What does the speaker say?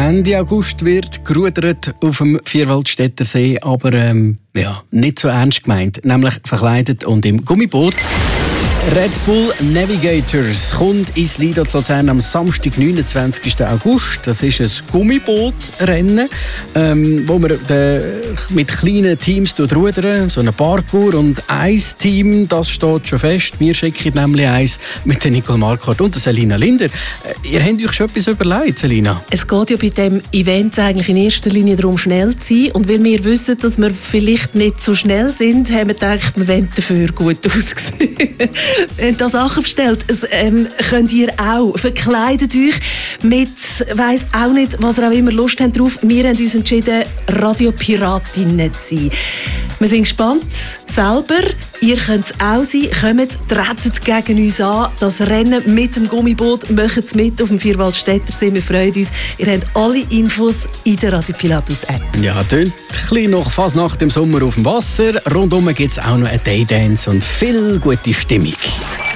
Ende August wird gerudert auf dem Vierwaldstätter See, aber nicht so ernst gemeint, nämlich verkleidet und im Gummiboot. Red Bull Navigators kommt ins Lido zu Luzern am Samstag, 29. August. Das ist ein Gummibootrennen, wo man mit kleinen Teams rudern, so ein Parkour. Und ein Team, das steht schon fest. Wir schicken nämlich eins mit der Nicole Marquardt und der Selina Linder. Ihr habt euch schon etwas überlegt, Selina? Es geht ja bei diesem Event eigentlich in erster Linie darum, schnell zu sein. Und weil wir wissen, dass wir vielleicht nicht so schnell sind, haben wir gedacht, wir wollen dafür gut aussehen. Wir haben da Sachen bestellt. Das könnt ihr auch. Verkleidet euch mit, weiss auch nicht, was ihr auch immer Lust habt drauf. Wir haben uns entschieden, Radiopiratinnen zu sein. Wir sind gespannt selber. Ihr könnt es auch sein. Kommt, tretet gegen uns an. Das Rennen mit dem Gummiboot, macht es mit auf dem Vierwaldstätter See. Wir freuen uns. Ihr habt alle Infos in der Radio Pilatus App. Ja, tönt ein noch fast nach dem Sommer auf dem Wasser. Rundum gibt es auch noch einen Daydance und viel gute Stimmung.